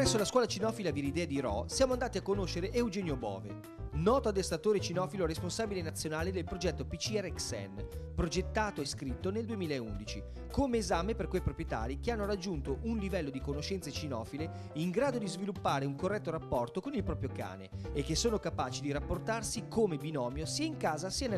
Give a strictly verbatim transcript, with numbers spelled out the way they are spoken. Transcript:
Presso la scuola cinofila Viridea di Rho siamo andati a conoscere Eugenio Bove, noto addestratore cinofilo responsabile nazionale del progetto P C R X N, progettato e scritto nel duemilaundici, come esame per quei proprietari che hanno raggiunto un livello di conoscenze cinofile in grado di sviluppare un corretto rapporto con il proprio cane e che sono capaci di rapportarsi come binomio sia in casa sia nel